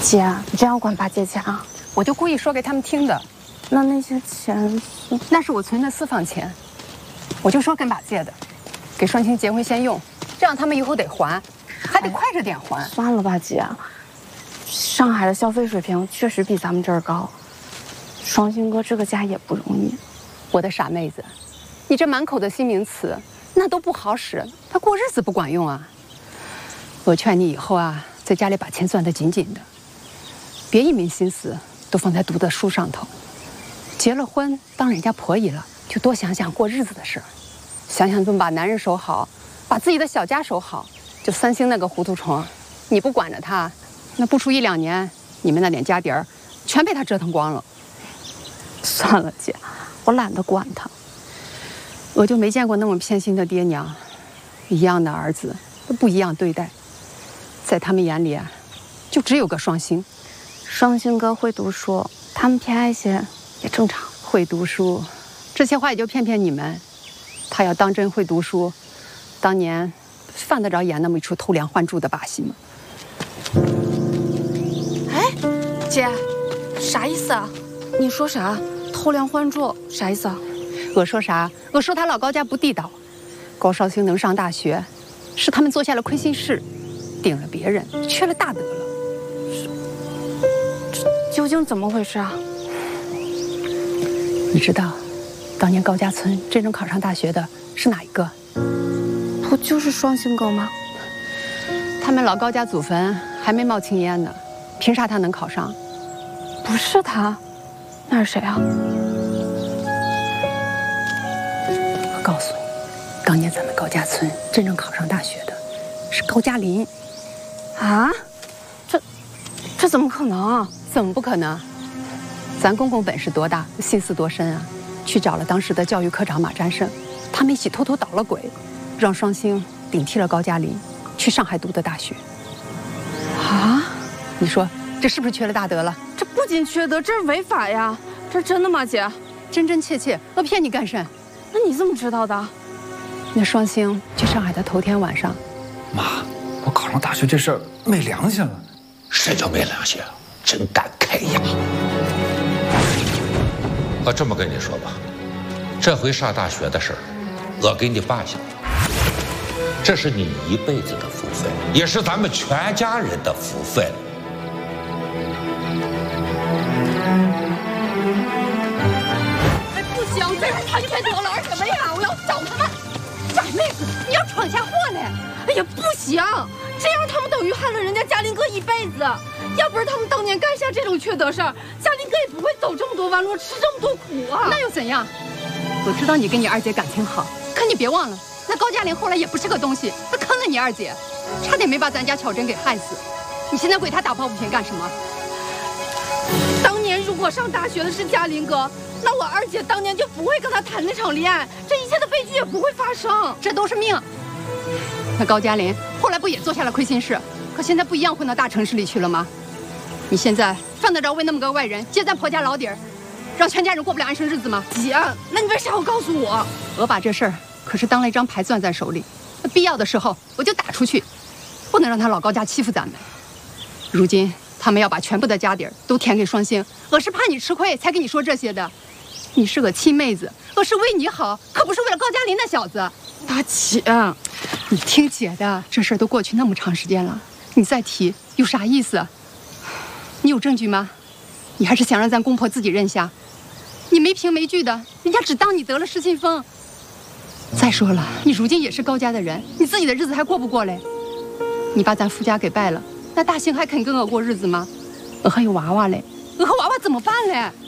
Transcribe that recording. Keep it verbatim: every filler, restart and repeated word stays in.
姐，你这样管八姐家？ 我就故意说给他们听的。 那那些钱， 那是我存的私房钱，我就说跟把借的，给双星结婚先用，这样他们以后得还，还得快着点还。 算了吧，姐。上海的消费水平确实比咱们这儿高，双星哥这个家也不容易。 我的傻妹子，你这满口的新名词，那都不好使，他过日子不管用啊。我劝你以后啊，在家里把钱攥得紧紧的，别一门心思都放在读的书上头。结了婚当人家婆姨了，就多想想过日子的事儿，想想怎么把男人守好，把自己的小家守好。就三星那个糊涂虫，你不管着他，那不出一两年，你们那点家底儿全被他折腾光了。 算了，姐，我懒得管他。 我就没见过那么偏心的爹娘，一样的儿子都不一样对待，在他们眼里啊，就只有个双星。 双星哥会读书，他们偏爱些也正常。 会读书，这些话也就骗骗你们。他要当真会读书，当年犯得着演那么一出偷梁换柱的把戏吗？ 哎，姐，啥意思啊？你说啥？偷梁换柱啥意思啊？ 我说啥？我说他老高家不地道。高绍兴能上大学，是他们做下了亏心事，顶了别人，缺了大德了。 这究竟怎么回事啊？ 你知道，当年高家村真正考上大学的是哪一个？ 不就是双星哥吗？ 他们老高家祖坟还没冒青烟呢，凭啥他能考上？ 不是他，那是谁啊？ 我告诉你，当年咱们高家村真正考上大学的是高加林。 啊？这这怎么可能啊？ 怎么不可能？咱公公本事多大，心思多深啊！去找了当时的教育科长马占胜，他们一起偷偷捣了鬼，让双星顶替了高加林，去上海读的大学。 啊？ 你说这是不是缺了大德了？ 这不仅缺德，这是违法呀！这是真的吗，姐？ 真真切切，我骗你干甚？ 那你怎么知道的？ 那双星去上海的头天晚上， 妈，我考上大学这事儿没良心了。 谁叫没良心啊？真敢开牙！我这么跟你说吧，这回上大学的事儿，我给你办下来，这是你一辈子的福分，也是咱们全家人的福分。 哎，不行，这是谈缺德了，而且违法，我要找他们。傻妹子，你要闯下祸嘞！ 哎呀，不行，这样他们等于害了人家嘉林哥一辈子。要不是他们当年干下这种缺德事儿，嘉林哥也不会走这么多弯路，吃这么多苦啊！ 那又怎样？我知道你跟你二姐感情好，可你别忘了，那高加林后来也不是个东西，他坑了你二姐，差点没把咱家巧珍给害死。你现在为他打抱不平干什么？ 当年如果上大学的是嘉林哥，那我二姐当年就不会跟他谈那场恋爱，这一切的悲剧也不会发生。 这都是命。那高加林后来不也做下了亏心事？可现在不一样混到大城市里去了吗？你现在犯得着为那么个外人揭咱婆家老底儿，让全家人过不了安生日子吗？ 姐，那你为啥要告诉我？ 我把这事儿可是当了一张牌攥在手里，必要的时候我就打出去，不能让他老高家欺负咱们。如今他们要把全部的家底儿都填给双星，我是怕你吃亏才跟你说这些的。你是个亲妹子，我是为你好，可不是为了高加林那小子。 大姐， 你听姐的，这事儿都过去那么长时间了，你再提有啥意思？你有证据吗？你还是想让咱公婆自己认下？你没凭没据的，人家只当你得了失心疯。再说了，你如今也是高家的人，你自己的日子还过不过嘞？你把咱夫家给败了，那大兴还肯跟我过日子吗？我还有娃娃嘞，我和娃娃怎么办嘞？